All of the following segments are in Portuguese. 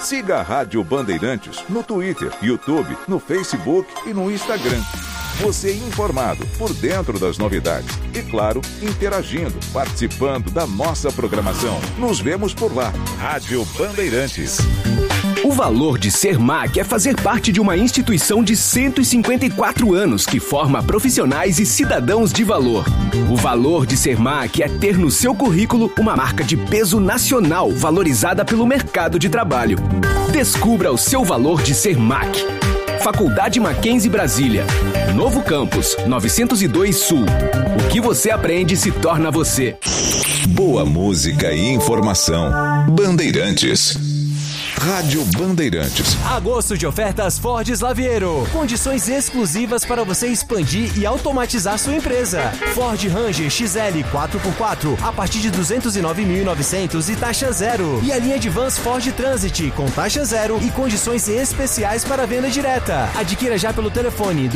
Siga a Rádio Bandeirantes no Twitter, YouTube, no Facebook e no Instagram. Você informado, por dentro das novidades. E, claro, interagindo, participando da nossa programação. Nos vemos por lá. Rádio Bandeirantes. O valor de ser MAC é fazer parte de uma instituição de 154 anos que forma profissionais e cidadãos de valor. O valor de ser MAC é ter no seu currículo uma marca de peso nacional valorizada pelo mercado de trabalho. Descubra o seu valor de ser MAC. Faculdade Mackenzie Brasília. Novo Campus, 902 Sul. O que você aprende se torna você. Boa música e informação. Bandeirantes. Rádio Bandeirantes. Agosto de ofertas Ford Slaviero. Condições exclusivas para você expandir e automatizar sua empresa. Ford Ranger XL 4x4 a partir de 209.900 e taxa zero. E a linha de vans Ford Transit com taxa zero e condições especiais para venda direta. Adquira já pelo telefone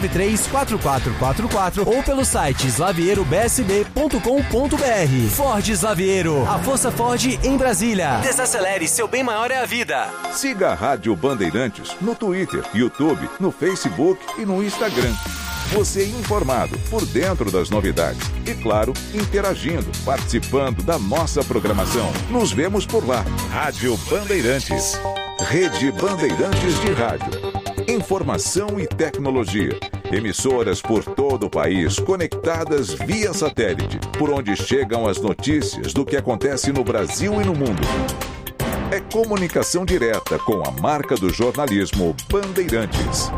2193-4444 ou pelo site slavierobsb.com.br. Ford Slaviero. A força Ford em Brasília. Desacelere, seu bem maior é a vida. Siga a Rádio Bandeirantes no Twitter, YouTube, no Facebook e no Instagram. Você informado, por dentro das novidades. E, claro, interagindo, participando da nossa programação. Nos vemos por lá. Rádio Bandeirantes. Rede Bandeirantes de Rádio. Informação e tecnologia. Emissoras por todo o país conectadas via satélite, por onde chegam as notícias do que acontece no Brasil e no mundo. É comunicação direta com a marca do jornalismo Bandeirantes.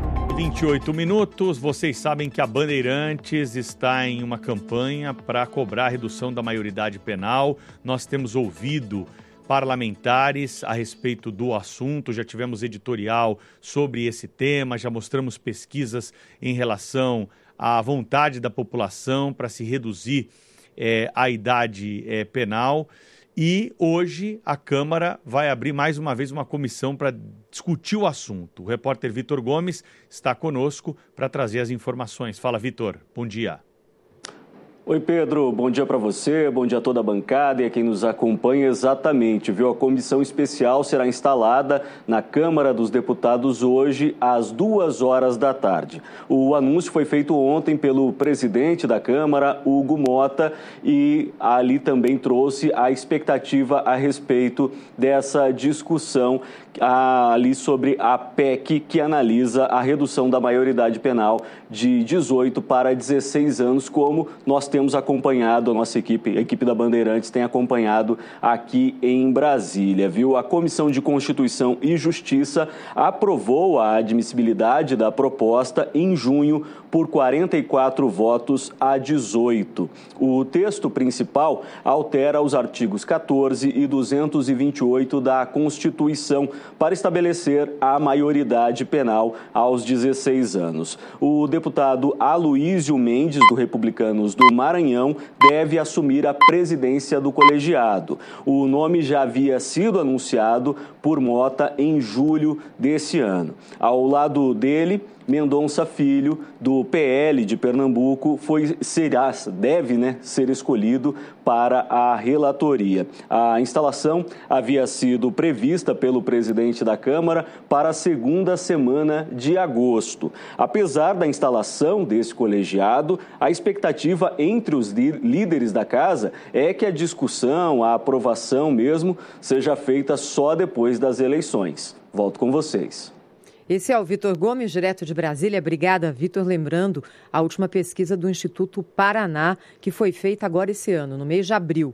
28 minutos, vocês sabem que a Bandeirantes está em uma campanha para cobrar a redução da maioridade penal. Nós temos ouvido parlamentares a respeito do assunto, já tivemos editorial sobre esse tema, já mostramos pesquisas em relação à vontade da população para se reduzir a idade penal. E hoje a Câmara vai abrir mais uma vez uma comissão para discutir o assunto. O repórter Vitor Gomes está conosco para trazer as informações. Fala, Vitor. Bom dia. Oi, Pedro. Bom dia para você, bom dia a toda a bancada e a quem nos acompanha. Exatamente, viu? A comissão especial será instalada na Câmara dos Deputados hoje às 2h da tarde. O anúncio foi feito ontem pelo presidente da Câmara, Hugo Mota, e ali também trouxe a expectativa a respeito dessa discussão ali sobre a PEC que analisa a redução da maioridade penal de 18 para 16 anos, como nós temos acompanhado, a nossa equipe, a equipe da Bandeirantes tem acompanhado aqui em Brasília, viu? A Comissão de Constituição e Justiça aprovou a admissibilidade da proposta em junho por 44 votos a 18. O texto principal altera os artigos 14 e 228 da Constituição para estabelecer a maioridade penal aos 16 anos. O deputado Aloísio Mendes, do Republicanos do Maranhão, deve assumir a presidência do colegiado. O nome já havia sido anunciado por Mota em julho desse ano. Ao lado dele, Mendonça Filho, do PL de Pernambuco, deve ser escolhido para a relatoria. A instalação havia sido prevista pelo presidente da Câmara para a segunda semana de agosto. Apesar da instalação desse colegiado, a expectativa entre os líderes da casa é que a discussão, a aprovação mesmo, seja feita só depois das eleições. Volto com vocês. Esse é o Vitor Gomes, direto de Brasília. Obrigada, Vitor. Lembrando a última pesquisa do Instituto Paraná, que foi feita agora esse ano, no mês de abril.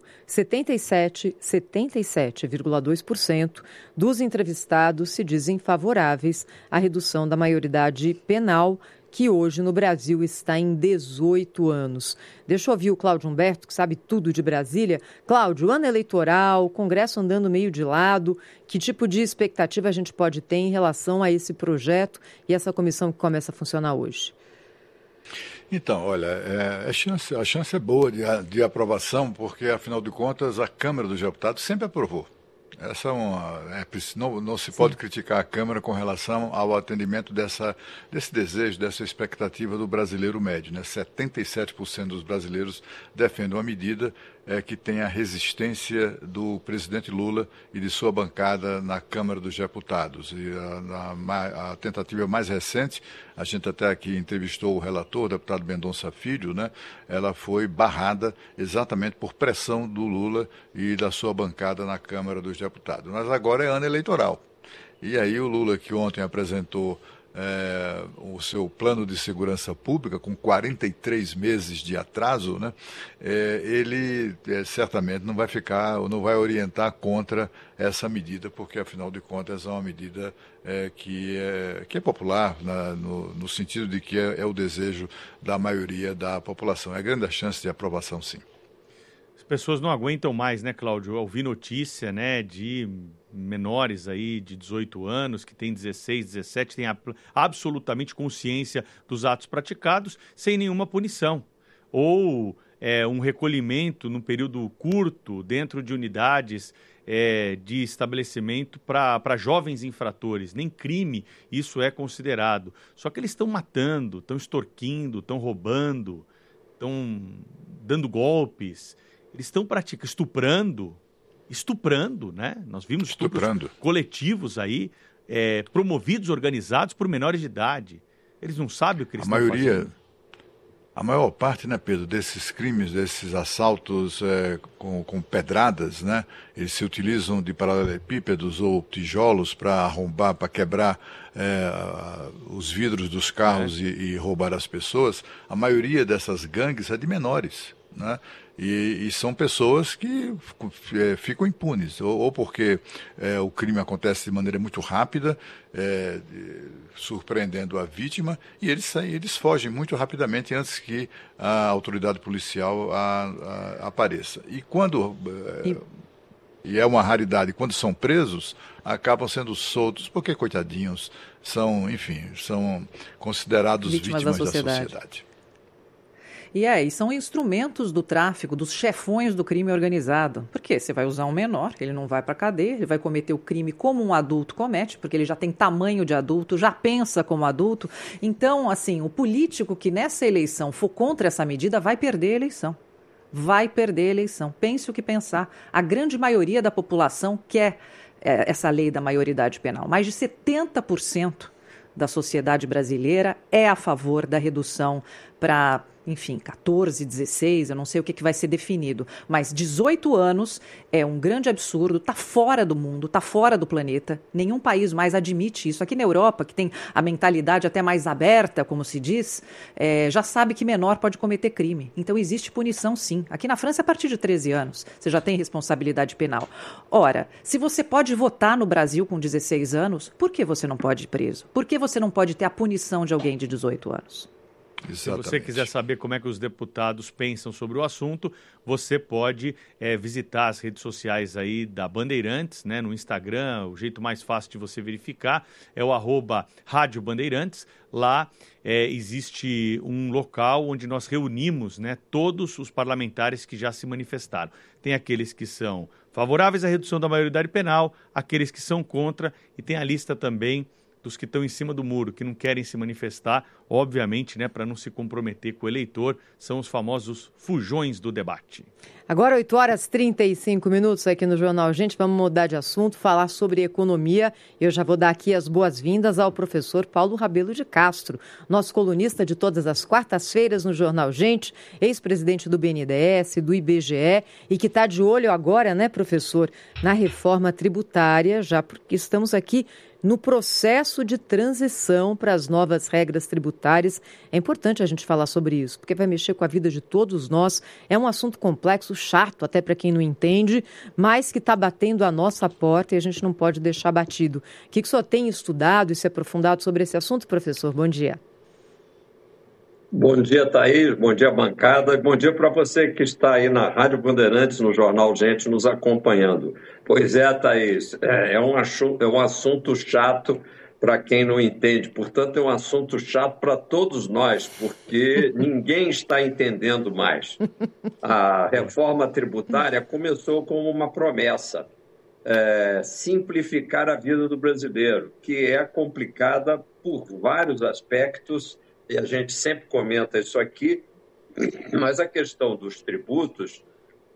77,2% dos entrevistados se dizem favoráveis à redução da maioridade penal, que hoje no Brasil está em 18 anos. Deixa eu ouvir o Cláudio Humberto, que sabe tudo de Brasília. Cláudio, ano eleitoral, Congresso andando meio de lado, que tipo de expectativa a gente pode ter em relação a esse projeto e essa comissão que começa a funcionar hoje? Então, olha, a chance é boa de aprovação, porque, afinal de contas, a Câmara dos Deputados sempre aprovou. Essa não se pode criticar a Câmara com relação ao atendimento desse desejo, dessa expectativa do brasileiro médio, né? 77% dos brasileiros defendem uma medida que tem a resistência do presidente Lula e de sua bancada na Câmara dos Deputados. E a tentativa mais recente, a gente até aqui entrevistou o relator, o deputado Mendonça Filho, né? Ela foi barrada exatamente por pressão do Lula e da sua bancada na Câmara dos Deputados. Mas agora é ano eleitoral. E aí o Lula, que ontem apresentou o seu plano de segurança pública, com 43 meses de atraso, né? Ele certamente não vai orientar contra essa medida, porque, afinal de contas, é uma medida que é popular, no sentido de que é o desejo da maioria da população. É grande a chance de aprovação, sim. As pessoas não aguentam mais, né, Cláudio? Eu ouvi notícia, né, de menores aí de 18 anos, que tem 16, 17, tem absolutamente consciência dos atos praticados sem nenhuma punição. Ou um recolhimento num período curto dentro de unidades de estabelecimento para jovens infratores. Nem crime isso é considerado. Só que eles estão matando, estão extorquindo, estão roubando, estão dando golpes. Eles estão estuprando, né? Nós vimos estupros coletivos aí, promovidos, organizados por menores de idade. Eles não sabem o que eles estão fazendo. A maior parte, né, Pedro, desses crimes, desses assaltos com pedradas, né? Eles se utilizam de paralelepípedos ou tijolos para arrombar, para quebrar os vidros dos carros e roubar as pessoas. A maioria dessas gangues é de menores, né? E são pessoas que ficam impunes, ou porque o crime acontece de maneira muito rápida, surpreendendo a vítima, e eles fogem muito rapidamente antes que a autoridade policial apareça. E quando... E é uma raridade, quando são presos, acabam sendo soltos, porque, coitadinhos, são considerados vítimas da sociedade. E são instrumentos do tráfico, dos chefões do crime organizado. Porque você vai usar um menor, ele não vai para a cadeia, ele vai cometer o crime como um adulto comete, porque ele já tem tamanho de adulto, já pensa como adulto. Então, assim, o político que nessa eleição for contra essa medida vai perder a eleição. Vai perder a eleição. Pense o que pensar. A grande maioria da população quer essa lei da maioridade penal. Mais de 70% da sociedade brasileira é a favor da redução para... 14, 16, eu não sei o que vai ser definido, mas 18 anos é um grande absurdo, está fora do mundo, está fora do planeta, nenhum país mais admite isso. Aqui na Europa, que tem a mentalidade até mais aberta, como se diz, já sabe que menor pode cometer crime, então existe punição sim. Aqui na França, a partir de 13 anos, você já tem responsabilidade penal. Ora, se você pode votar no Brasil com 16 anos, por que você não pode ir preso? Por que você não pode ter a punição de alguém de 18 anos? Exatamente. Se você quiser saber como é que os deputados pensam sobre o assunto, você pode visitar as redes sociais aí da Bandeirantes, né, no Instagram. O jeito mais fácil de você verificar é o @Rádio Bandeirantes. Lá existe um local onde nós reunimos, né, todos os parlamentares que já se manifestaram. Tem aqueles que são favoráveis à redução da maioridade penal, aqueles que são contra, e tem a lista também dos que estão em cima do muro, que não querem se manifestar, obviamente, né, para não se comprometer com o eleitor, são os famosos fujões do debate. Agora 8h35 aqui no Jornal Gente, vamos mudar de assunto, falar sobre economia. Eu já vou dar aqui as boas-vindas ao professor Paulo Rabelo de Castro, nosso colunista de todas as quartas-feiras no Jornal Gente, ex-presidente do BNDES, do IBGE, e que está de olho agora, né, professor, na reforma tributária, já porque estamos aqui no processo de transição para as novas regras tributárias. É importante a gente falar sobre isso, porque vai mexer com a vida de todos nós. É um assunto complexo, chato até para quem não entende, mas que está batendo a nossa porta e a gente não pode deixar batido. O que o senhor tem estudado e se aprofundado sobre esse assunto, professor? Bom dia. Bom dia, Thaís. Bom dia, bancada. Bom dia para você que está aí na Rádio Bandeirantes, no Jornal Gente, nos acompanhando. Pois é, Thaís, é um assunto chato para quem não entende. Portanto, é um assunto chato para todos nós, porque ninguém está entendendo mais. A reforma tributária começou como uma promessa, simplificar a vida do brasileiro, que é complicada por vários aspectos, e a gente sempre comenta isso aqui, mas a questão dos tributos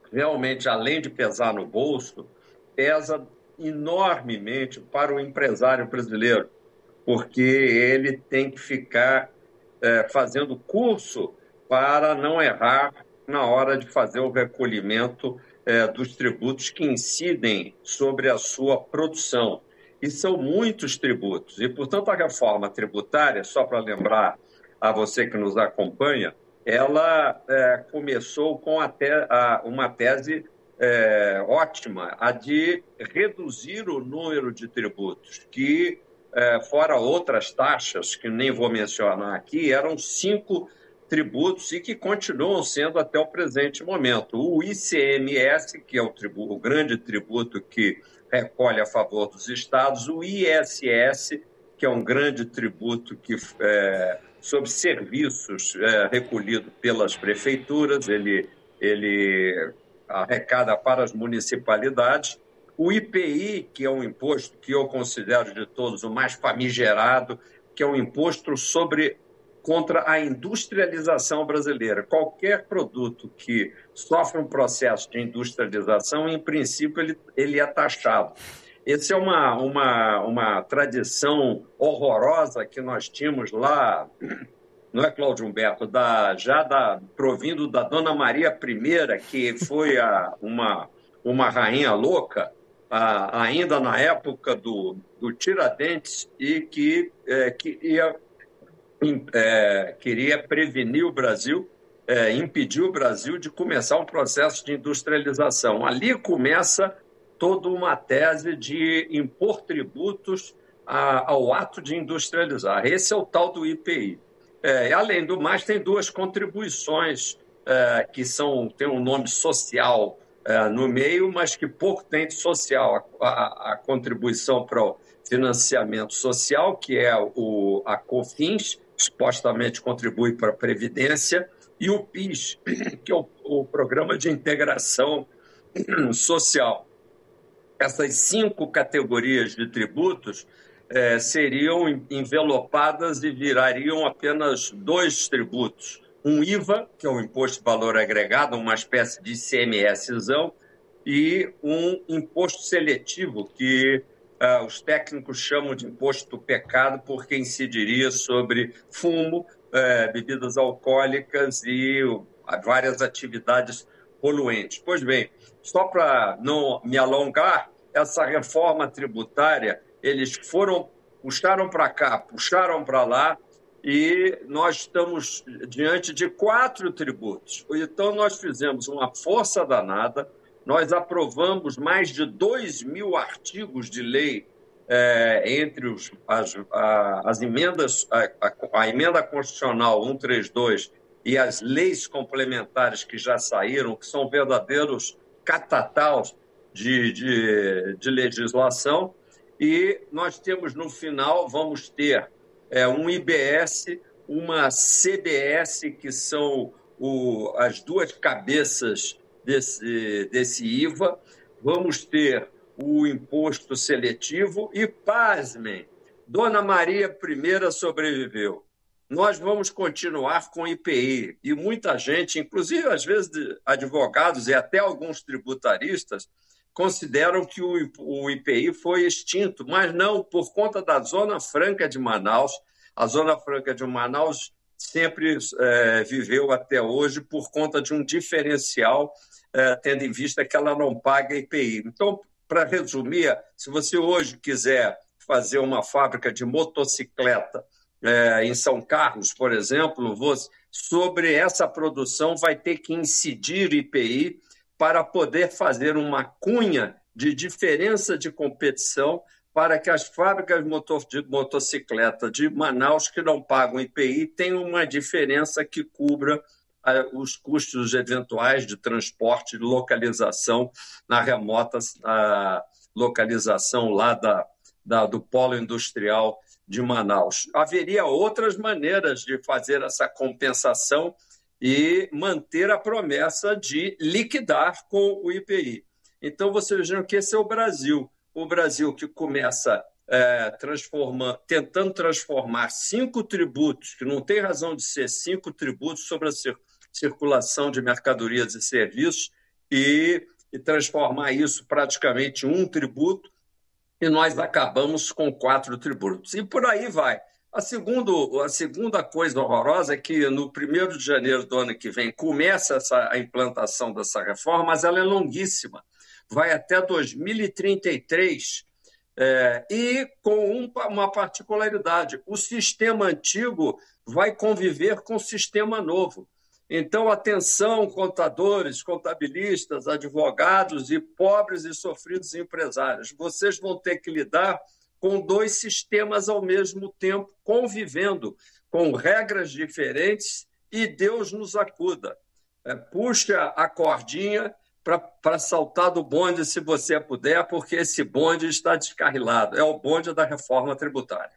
realmente, além de pesar no bolso, pesa enormemente para o empresário brasileiro, porque ele tem que ficar fazendo curso para não errar na hora de fazer o recolhimento dos tributos que incidem sobre a sua produção. E são muitos tributos. E, portanto, a reforma tributária, só para lembrar a você que nos acompanha, ela começou com uma tese ótima, a de reduzir o número de tributos, que, fora outras taxas, que nem vou mencionar aqui, eram 5 tributos e que continuam sendo até o presente momento. O ICMS, que é o grande tributo que recolhe a favor dos estados, o ISS, que é um grande tributo que sobre serviços recolhido pelas prefeituras, ele arrecada para as municipalidades. O IPI, que é um imposto que eu considero de todos o mais famigerado, que é um imposto contra a industrialização brasileira. Qualquer produto que sofre um processo de industrialização, em princípio, ele é taxado. Essa é uma tradição horrorosa que nós tínhamos lá, não é, Cláudio Humberto, provindo da Dona Maria I, que foi uma rainha louca, ainda na época do Tiradentes, e que queria prevenir o Brasil, impedir o Brasil de começar um processo de industrialização. Ali começa toda uma tese de impor tributos ao ato de industrializar. Esse é o tal do IPI. Além do mais, tem 2 contribuições que têm um nome social no meio, mas que pouco tem de social. A contribuição para o financiamento social, que é a COFINS, supostamente contribui para a Previdência, e o PIS, que é o Programa de Integração Social. Essas 5 categorias de tributos seriam envelopadas e virariam apenas 2 tributos. Um IVA, que é o Imposto de Valor Agregado, uma espécie de ICMSzão, e um imposto seletivo, que os técnicos chamam de imposto do pecado, porque incidiria sobre fumo, bebidas alcoólicas e várias atividades poluentes. Pois bem, só para não me alongar, essa reforma tributária, eles puxaram para cá, puxaram para lá, e nós estamos diante de 4 tributos. Então, nós fizemos uma força danada, nós aprovamos mais de 2.000 artigos de lei entre as emendas, a emenda constitucional 132 e as leis complementares que já saíram, que são verdadeiros catataus de legislação, e nós temos no final, vamos ter um IBS, uma CBS, que são as 2 cabeças desse IVA, vamos ter o imposto seletivo e, pasmem, Dona Maria I sobreviveu. Nós vamos continuar com o IPI, e muita gente, inclusive às vezes advogados e até alguns tributaristas, consideram que o IPI foi extinto, mas não, por conta da Zona Franca de Manaus. A Zona Franca de Manaus sempre viveu até hoje por conta de um diferencial, tendo em vista que ela não paga IPI. Então, para resumir, se você hoje quiser fazer uma fábrica de motocicleta em São Carlos, por exemplo, sobre essa produção vai ter que incidir IPI para poder fazer uma cunha de diferença de competição para que as fábricas de motocicleta de Manaus que não pagam IPI tenham uma diferença que cubra os custos eventuais de transporte e localização na remota localização lá do polo industrial de Manaus. Haveria outras maneiras de fazer essa compensação e manter a promessa de liquidar com o IPI. Então, vocês vejam que esse é o Brasil que começa tentando transformar 5 tributos, que não tem razão de ser 5 tributos sobre a circulação de mercadorias e serviços, e transformar isso praticamente em um tributo, e nós acabamos com 4 tributos. E por aí vai. A segunda coisa horrorosa é que no 1º de janeiro do ano que vem começa a implantação dessa reforma, mas ela é longuíssima, vai até 2033, e com uma particularidade: o sistema antigo vai conviver com o sistema novo. Então, atenção, contadores, contabilistas, advogados e pobres e sofridos empresários, vocês vão ter que lidar com 2 sistemas ao mesmo tempo, convivendo, com regras diferentes, e Deus nos acuda. Puxa a cordinha para saltar do bonde, se você puder, porque esse bonde está descarrilado. É o bonde da reforma tributária.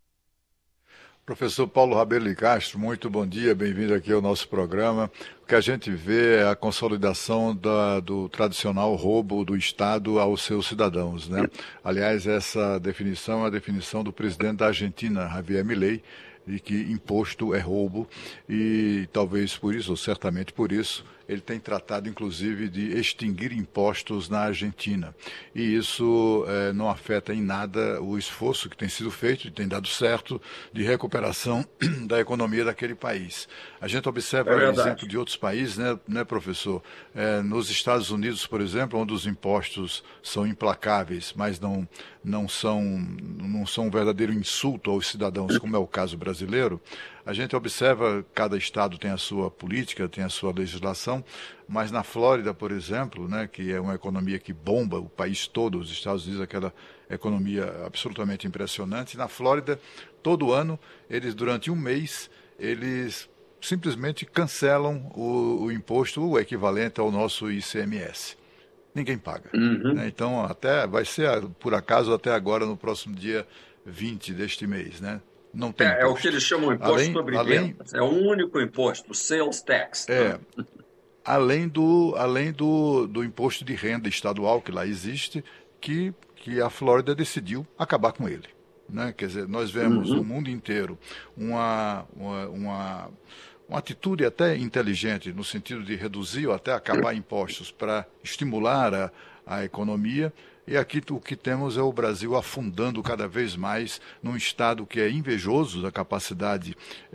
Professor Paulo Rabelo de Castro, muito bom dia, bem-vindo aqui ao nosso programa. O que a gente vê é a consolidação do tradicional roubo do Estado aos seus cidadãos, né? Aliás, essa definição é a definição do presidente da Argentina, Javier Milei, de que imposto é roubo, e talvez por isso, ou certamente por isso, ele tem tratado, inclusive, de extinguir impostos na Argentina. E isso não afeta em nada o esforço que tem sido feito e tem dado certo de recuperação da economia daquele país. A gente observa o exemplo de outros países, né, professor? Nos Estados Unidos, por exemplo, onde os impostos são implacáveis, mas não são um verdadeiro insulto aos cidadãos, como é o caso brasileiro. A gente observa, cada estado tem a sua política, tem a sua legislação, mas na Flórida, por exemplo, né, que é uma economia que bomba o país todo, os Estados Unidos, aquela economia absolutamente impressionante. Na Flórida, todo ano, durante um mês, eles simplesmente cancelam o imposto, o equivalente ao nosso ICMS. Ninguém paga. Né? Então, vai ser, por acaso, até agora, no próximo dia 20 deste mês, né? Não tem o que eles chamam de imposto sobre vendas. É um único imposto, o sales tax. Além do imposto de renda estadual que lá existe, que a Flórida decidiu acabar com ele. Né? Quer dizer, nós vemos no mundo inteiro uma atitude até inteligente, no sentido de reduzir ou até acabar impostos para estimular a economia. E aqui o que temos é o Brasil afundando cada vez mais num estado que é invejoso da capacidade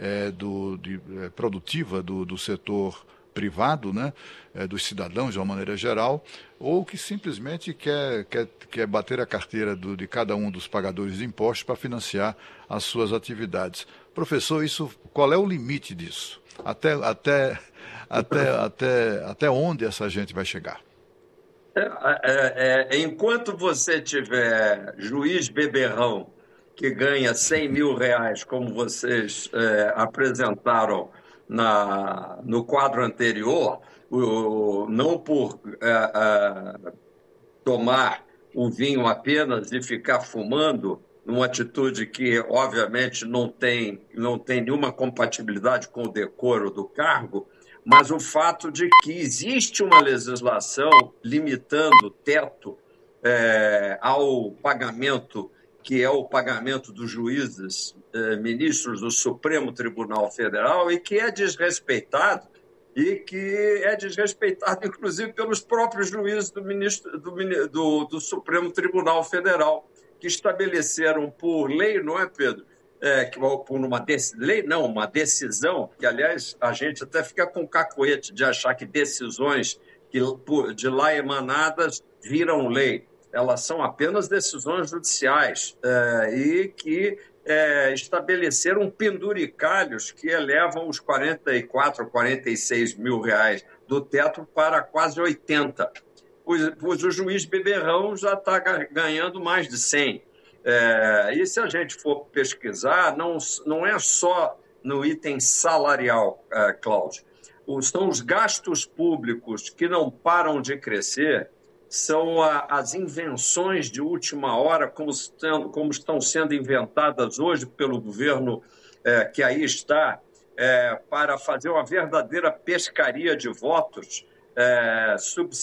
produtiva do setor privado, né, dos cidadãos de uma maneira geral, ou que simplesmente quer bater a carteira de cada um dos pagadores de impostos para financiar as suas atividades. Professor, qual é o limite disso? Até onde essa gente vai chegar? Enquanto você tiver juiz beberrão que ganha 100 mil reais, como vocês apresentaram no quadro anterior, não por tomar o vinho apenas e ficar fumando, numa atitude que, obviamente, não tem nenhuma compatibilidade com o decoro do cargo, mas o fato de que existe uma legislação limitando o teto ao pagamento, que é o pagamento dos juízes, ministros do Supremo Tribunal Federal, e que é desrespeitado, inclusive pelos próprios juízes do Supremo Tribunal Federal, que estabeleceram por lei, não é, Pedro? Por uma decisão, que, aliás, a gente até fica com cacoete de achar que decisões de lá emanadas viram lei. Elas são apenas decisões judiciais e que estabeleceram penduricalhos que elevam os 44, 46 mil reais do teto para quase 80. Pois o juiz beberrão já está ganhando mais de 100. E se a gente for pesquisar, não é só no item salarial, Cláudio. São os gastos públicos que não param de crescer, são as invenções de última hora, como estão sendo inventadas hoje pelo governo que aí está, para fazer uma verdadeira pescaria de votos,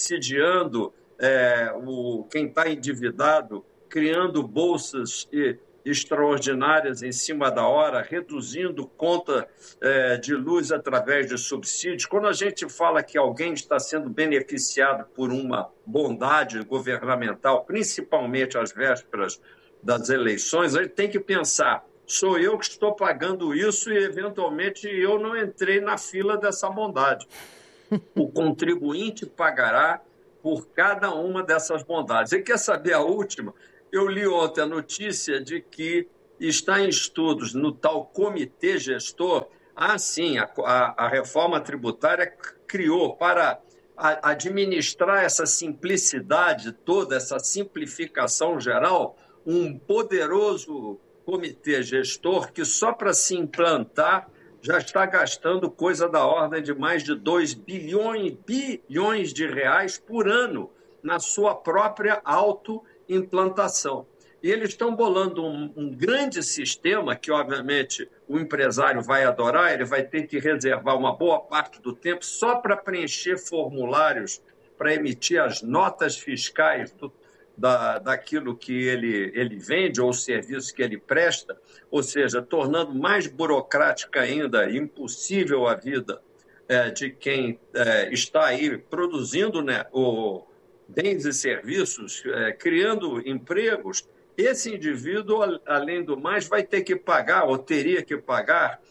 subsidiando quem está endividado, criando bolsas extraordinárias em cima da hora, reduzindo conta de luz através de subsídios. Quando a gente fala que alguém está sendo beneficiado por uma bondade governamental, principalmente às vésperas das eleições, a gente tem que pensar, sou eu que estou pagando isso e, eventualmente, eu não entrei na fila dessa bondade. O contribuinte pagará por cada uma dessas bondades. E quer saber a última? Eu li ontem a notícia de que está em estudos no tal comitê gestor. Sim, a reforma tributária criou para administrar essa simplicidade toda, essa simplificação geral, um poderoso comitê gestor que só para se implantar já está gastando coisa da ordem de mais de 2 bilhões de reais por ano na sua própria autoimplantação. E eles estão bolando um grande sistema que, obviamente, o empresário vai adorar, ele vai ter que reservar uma boa parte do tempo só para preencher formulários, para emitir as notas fiscais daquilo que ele vende ou o serviço que ele presta, ou seja, tornando mais burocrática ainda, impossível a vida de quem está aí produzindo, né, bens e serviços, criando empregos. Esse indivíduo, além do mais, vai ter que pagar, ou teria que pagar,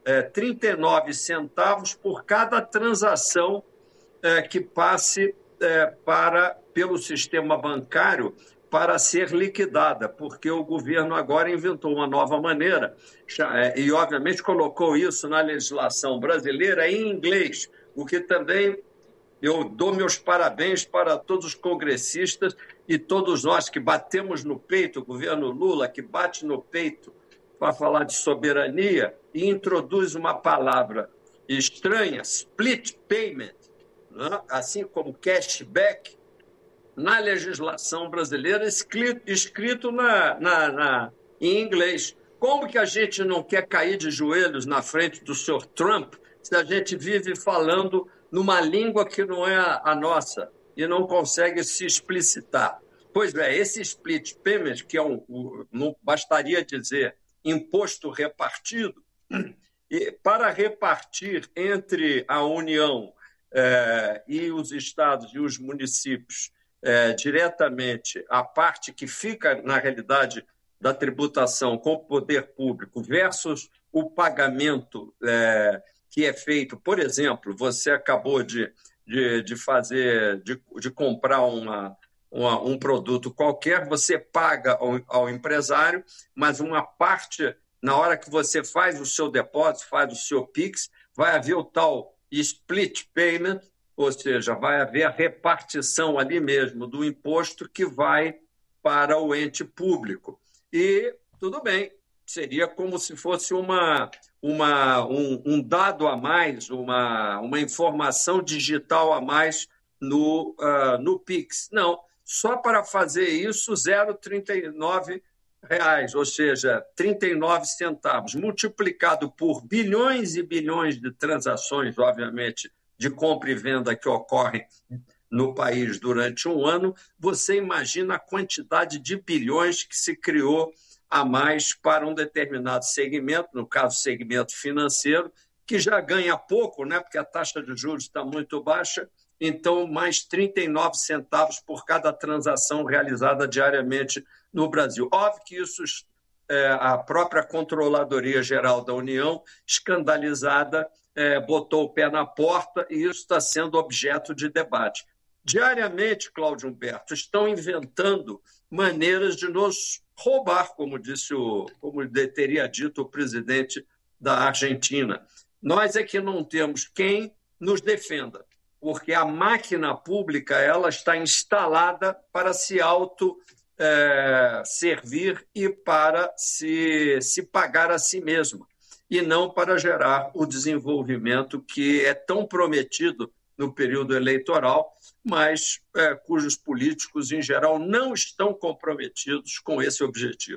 39 centavos por cada transação que passe pelo sistema bancário para ser liquidada, porque o governo agora inventou uma nova maneira e, obviamente, colocou isso na legislação brasileira em inglês, o que também eu dou meus parabéns para todos os congressistas e todos nós que batemos no peito, o governo Lula que bate no peito para falar de soberania e introduz uma palavra estranha, split payment, né? Assim como cashback, na legislação brasileira, escrito em inglês. Como que a gente não quer cair de joelhos na frente do senhor Trump se a gente vive falando numa língua que não é a nossa e não consegue se explicitar? Pois é, esse split payment, que não bastaria dizer imposto repartido, e para repartir entre a União e os estados e os municípios diretamente a parte que fica, na realidade, da tributação com o poder público versus o pagamento que é feito. Por exemplo, você acabou de comprar um produto qualquer, você paga ao empresário, mas uma parte, na hora que você faz o seu depósito, faz o seu PIX, vai haver o tal split payment, ou seja, vai haver a repartição ali mesmo do imposto que vai para o ente público. E tudo bem, seria como se fosse um dado a mais, uma informação digital a mais no PIX. Não, só para fazer isso, 0,39 reais, ou seja, 39 centavos, multiplicado por bilhões e bilhões de transações, obviamente, de compra e venda que ocorrem no país durante um ano, você imagina a quantidade de bilhões que se criou a mais para um determinado segmento, no caso, segmento financeiro, que já ganha pouco, né, porque a taxa de juros está muito baixa, então mais 39 centavos por cada transação realizada diariamente no Brasil. Óbvio que isso a própria Controladoria Geral da União, escandalizada, botou o pé na porta e isso está sendo objeto de debate. Diariamente, Cláudio Humberto, estão inventando maneiras de nos roubar, como teria dito o presidente da Argentina. Nós é que não temos quem nos defenda, porque a máquina pública ela está instalada para se servir e para se pagar a si mesma, e não para gerar o desenvolvimento que é tão prometido no período eleitoral, mas cujos políticos, em geral, não estão comprometidos com esse objetivo.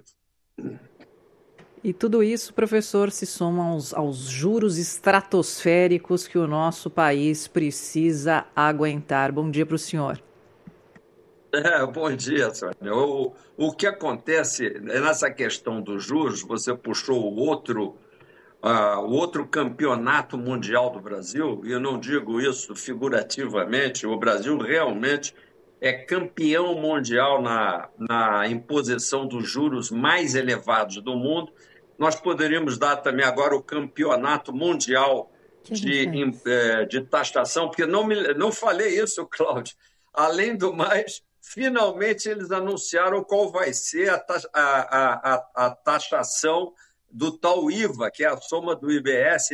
E tudo isso, professor, se soma aos juros estratosféricos que o nosso país precisa aguentar. Bom dia para o senhor. Bom dia, Sônia. O que acontece nessa questão dos juros, você puxou o outro campeonato mundial do Brasil, e eu não digo isso figurativamente, o Brasil realmente é campeão mundial na imposição dos juros mais elevados do mundo. Nós poderíamos dar também agora o campeonato mundial de taxação, porque não falei isso, Cláudio. Além do mais, finalmente eles anunciaram qual vai ser a taxação do tal IVA, que é a soma do IBS